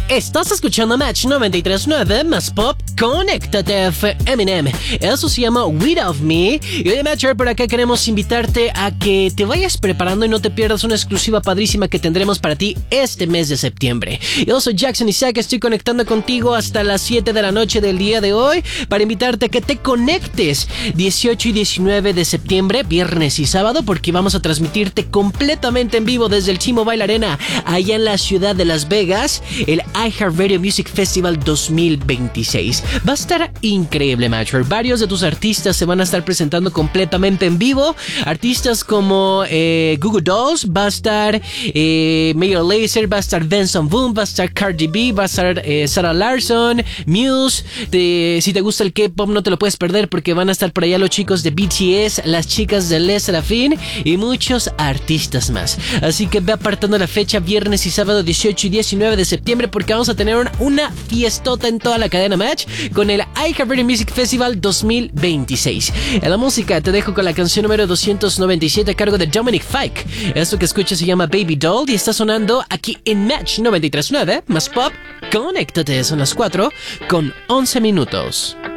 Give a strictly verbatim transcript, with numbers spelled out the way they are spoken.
Estás escuchando Match noventa y tres punto nueve más Pop, Conéctate F Eminem. Eso se llama We of Me. Y hoy, Matcher, por acá queremos invitarte a que te vayas preparando y no te pierdas una exclusiva padrísima que tendremos para ti este mes de septiembre. Yo soy Jackson Isaac, estoy conectando contigo hasta las siete de la noche del día de hoy para invitarte a que te conectes dieciocho y diecinueve de septiembre, viernes y sábado, porque vamos a transmitirte completamente en vivo desde el T-Mobile Arena, allá en la ciudad de Las Vegas, el iHeartRadio Music Festival dos mil veintiséis. Va a estar increíble, Matcher. Varios de tus artistas se van a estar presentando completamente en vivo. Artistas como eh, Google Dolls, va a estar eh, Major Lazer, va a estar Benson Boone, va a estar Cardi B, va a estar eh, Sarah Larson, Muse. De, si te gusta el K-pop, no te lo puedes perder porque van a estar por allá los chicos de B T S, las chicas de Les Serafin y muchos artistas más. Así que ve apartando la fecha, viernes y sábado dieciocho y diecinueve de septiembre, porque vamos a tener una, una fiestota en toda la cadena Match con el iHeartRadio Music Festival dos mil veintiséis. En la música te dejo con la canción número doscientos noventa y siete a cargo de Dominic Fike. Esto que escuchas se llama Baby Doll y está sonando aquí en Match noventa y tres punto nueve más Pop. Conéctate, son las cuatro con once minutos.